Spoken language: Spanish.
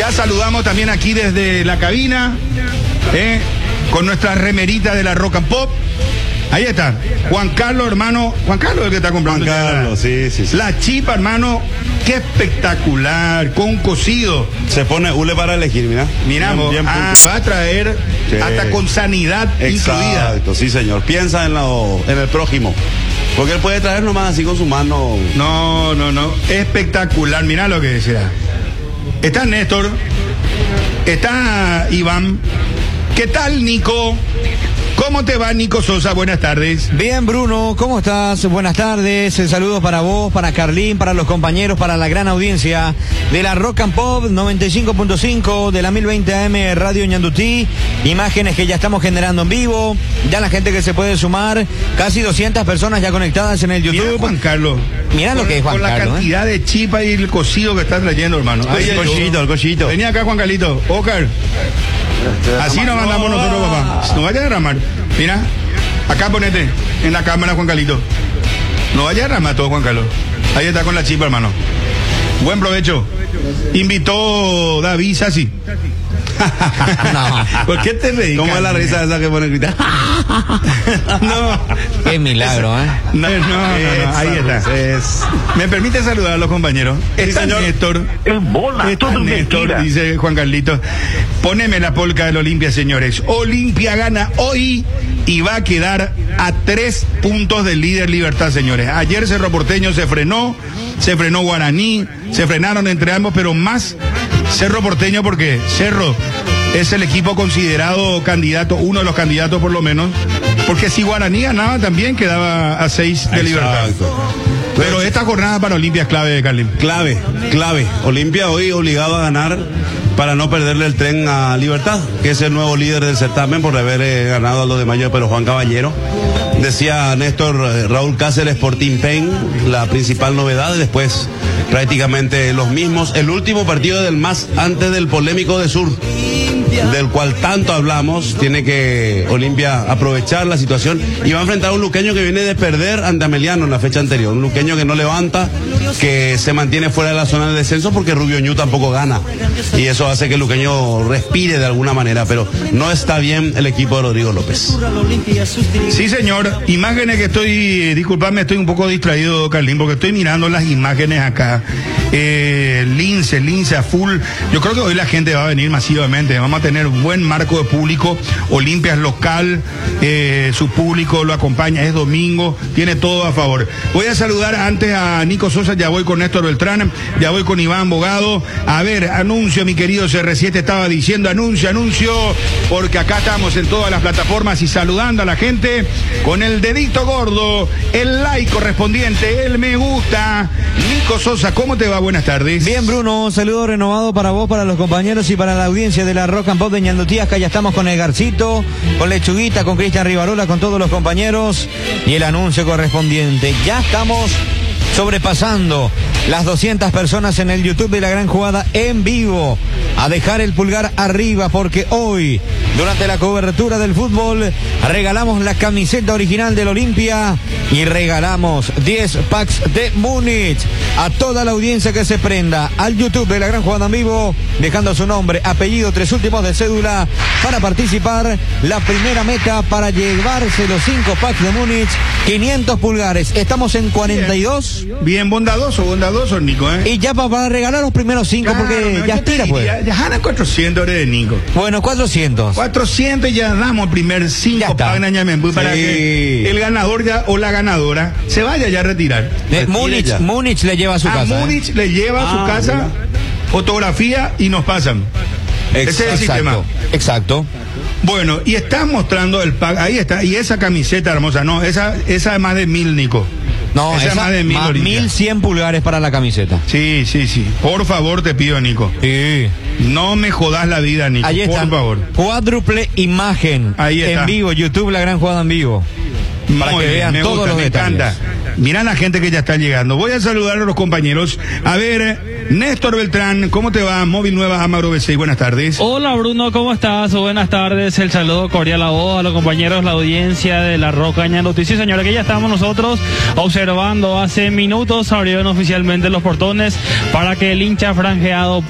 Ya saludamos también aquí desde la cabina, con nuestra remerita de la Rock and Pop. Ahí está, Juan Carlos, hermano. Juan Carlos es el que está comprando. Juan Carlos, sí. La chipa, hermano, qué espectacular, con cocido. Se pone hule para elegir, mira. Miramos, va a traer hasta con sanidad incluida. Exacto, sí, señor. Piensa en el prójimo. Porque él puede traer nomás así con su mano. No. Espectacular, mirá lo que decía. Está Néstor, está Iván. ¿Qué tal, Nico? ¿Cómo te va, Nico Sosa? Buenas tardes. Bien, Bruno, ¿cómo estás? Buenas tardes. Saludos para vos, para Carlín, para los compañeros, para la gran audiencia de la Rock and Pop 95.5 de la 1020 AM Radio Ñandutí. Imágenes que ya estamos generando en vivo. Ya la gente que se puede sumar. Casi 200 personas ya conectadas en el YouTube. Mira, Juan Carlos. Mirá lo que es Juan Carlos. Con la cantidad de chipa y el cocido que estás trayendo, hermano. El cochito. Venía acá, Juan Carlito. Oscar. Así nos mandamos nosotros, papá. No vaya a derramar. Mira, acá ponete en la cámara, Juan Carlito. No vaya a derramar todo, Juan Carlos. Ahí está con la chipa, hermano. Buen provecho. Invitó David Sassi. No. ¿Por qué te reís? ¿Cómo es la risa esa que pone grita? No. Qué milagro, ¿eh? No, ahí está. ¿Me permite saludar a los compañeros? Está señor. Néstor. Está Néstor, dice Juan Carlitos. Poneme la polca del Olimpia, señores. Olimpia gana hoy y va a quedar a 3 puntos del líder Libertad, señores. Ayer Cerro Porteño se frenó Guaraní, se frenaron entre ambos, pero más Cerro Porteño porque Cerro es el equipo considerado candidato, uno de los candidatos por lo menos, porque si Guaraní ganaba también quedaba a 6 de Libertad. Pero esta jornada para Olimpia es clave, Carlin. Clave. Olimpia hoy obligado a ganar para no perderle el tren a Libertad, que es el nuevo líder del certamen por haber ganado a los de Mayo, pero Juan Caballero. Decía Néstor, Raúl Cáceres por Team Pain, la principal novedad, después prácticamente los mismos. El último partido del MAS antes del polémico de Sur, del cual tanto hablamos. Tiene que Olimpia aprovechar la situación y va a enfrentar a un luqueño que viene de perder ante Ameliano en la fecha anterior, un luqueño que no levanta, que se mantiene fuera de la zona de descenso porque Rubio Ñu tampoco gana, y eso hace que el luqueño respire de alguna manera, pero no está bien el equipo de Rodrigo López. Sí, señor. Imágenes que disculpadme, estoy un poco distraído, Carlín, porque estoy mirando las imágenes acá. Lince a full. Yo creo que hoy la gente va a venir masivamente. Vamos a tener buen marco de público. Olimpia es local, su público lo acompaña, es domingo, tiene todo a favor. Voy a saludar antes a Nico Sosa, ya voy con Néstor Beltrán, ya voy con Iván Bogado. A ver, anuncio, mi querido CR7, estaba diciendo anuncio, porque acá estamos en todas las plataformas y saludando a la gente con el dedito gordo, el like correspondiente, el me gusta. Nico Sosa, ¿cómo te va? Buenas tardes. Bien, Bruno, un saludo renovado para vos, para los compañeros y para la audiencia de la Rock and Pop de Ñandutí. Acá ya estamos con Edgarcito, con Lechuguita, con Cristian Rivarola, con todos los compañeros y el anuncio correspondiente. Ya estamos sobrepasando las 200 personas en el YouTube de La Gran Jugada en vivo. A dejar el pulgar arriba porque hoy, durante la cobertura del fútbol, regalamos la camiseta original del Olimpia y regalamos 10 packs de Múnich a toda la audiencia que se prenda al YouTube de La Gran Jugada en vivo, dejando su nombre, apellido, 3 últimos de cédula para participar. La primera meta para llevarse los 5 packs de Múnich, 500 pulgares. Estamos en 42. Bien bondadoso, Nico, ¿eh? Y ya para regalar los primeros 5, claro, porque ya estira, pues. Ya ganan 400 de Nico. Bueno, 400. 400 ya damos el primer 5 para que el ganador ya o la ganadora se vaya ya a retirar. Múnich le lleva a su casa. Múnich le lleva a su casa, fotografía y nos pasan. Ese es el sistema. Exacto. Bueno, y está mostrando el pack, ahí está, y esa camiseta hermosa, no, esa es más de 1000, Nico. No, esa es más de 1000. 1100 pulgares para la camiseta. Sí. Por favor, te pido, Nico. Sí. No me jodas la vida, Nico. Ahí está. Por favor. Cuádruple imagen. Ahí está. En vivo, YouTube, La Gran Jugada en vivo. Para que vean todos los detalles. Me encanta. Mirá la gente que ya está llegando. Voy a saludar a los compañeros. A ver, Néstor Beltrán, ¿cómo te va? Móvil Nueva Amaro B6, buenas tardes. Hola Bruno, ¿cómo estás? Buenas tardes, el saludo cordial a vos, a los compañeros, la audiencia de La Roca Ñandutí. Sí, señora, que ya estamos nosotros observando. Hace minutos abrieron oficialmente los portones para que el hincha franjeado